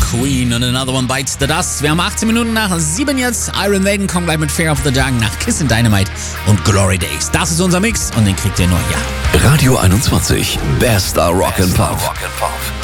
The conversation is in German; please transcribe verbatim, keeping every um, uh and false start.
Queen und Another One Bites the Dust. Wir haben achtzehn Minuten nach sieben jetzt. Iron Maiden kommen gleich mit Fear of the Dark nach Kiss and Dynamite und Glory Days. Das ist unser Mix und den kriegt ihr nur hier. Radio einundzwanzig, Best Rock and Pop.